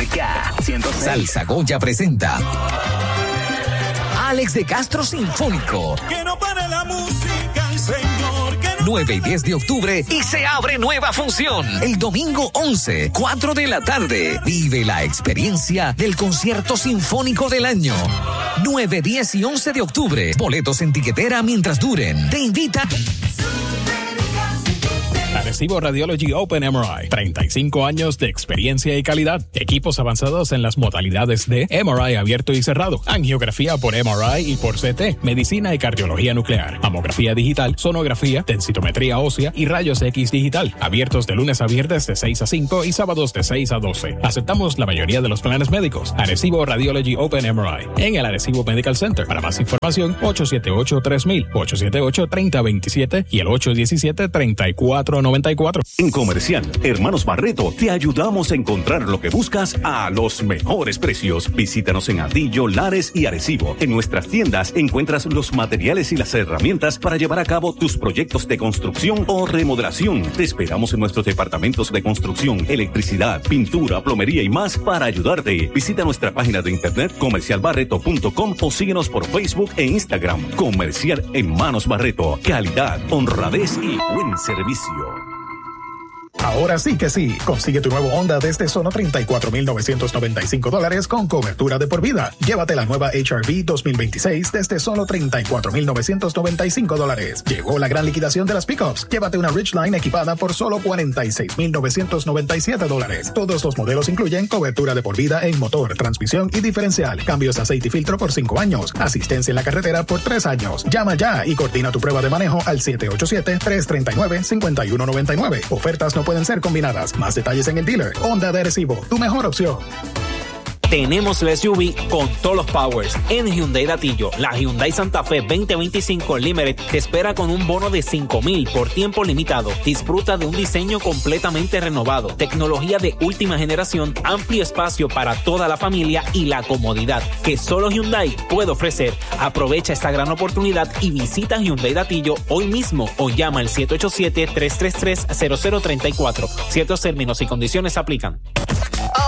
Música 106. Salsa Goya presenta Alex de Castro Sinfónico. Que no pare la música, Señor. 9 y 10 de octubre y se abre nueva función. El domingo 11, 4 de la tarde. Vive la experiencia del concierto sinfónico del año. 9, 10 y 11 de octubre. Boletos en tiquetera mientras duren. Te invita Arecibo Radiology Open MRI. 35 años de experiencia y calidad. Equipos avanzados en las modalidades de MRI abierto y cerrado, angiografía por MRI y por CT, medicina y cardiología nuclear, mamografía digital, sonografía, densitometría ósea y rayos X digital. Abiertos de lunes a viernes de 6 a 5 y sábados de 6 a 12. Aceptamos la mayoría de los planes médicos. Arecibo Radiology Open MRI. En el Arecibo Medical Center. Para más información, 878-3000, 878-3027 y el 817-3494. En Comercial Hermanos Barreto te ayudamos a encontrar lo que buscas a los mejores precios. Visítanos en Atillo, Lares y Arecibo. En nuestras tiendas encuentras los materiales y las herramientas para llevar a cabo tus proyectos de construcción o remodelación. Te esperamos en nuestros departamentos de construcción, electricidad, pintura, plomería y más para ayudarte. Visita nuestra página de internet comercialbarreto.com o síguenos por Facebook e Instagram. Comercial Hermanos Barreto. Calidad, honradez y buen servicio. Ahora sí que sí. Consigue tu nuevo Honda desde solo $34,995 con cobertura de por vida. Llévate la nueva HR-V 2026 desde solo $34,995. Llegó la gran liquidación de las pickups. Llévate una Ridgeline equipada por solo $46,997. Todos los modelos incluyen cobertura de por vida en motor, transmisión y diferencial. Cambios de aceite y filtro por 5 años. Asistencia en la carretera por 3 años. Llama ya y coordina tu prueba de manejo al 787-339-5199. Ofertas no pueden ser combinadas. Más detalles en el dealer. Honda de Arecibo, tu mejor opción. Tenemos la SUV con todos los powers en Hyundai Latillo. La Hyundai Santa Fe 2025 Limited te espera con un bono de $5,000 por tiempo limitado. Disfruta de un diseño completamente renovado, tecnología de última generación, amplio espacio para toda la familia y la comodidad que solo Hyundai puede ofrecer. Aprovecha esta gran oportunidad y visita Hyundai Latillo hoy mismo o llama al 787-333-0034. Ciertos términos y condiciones aplican.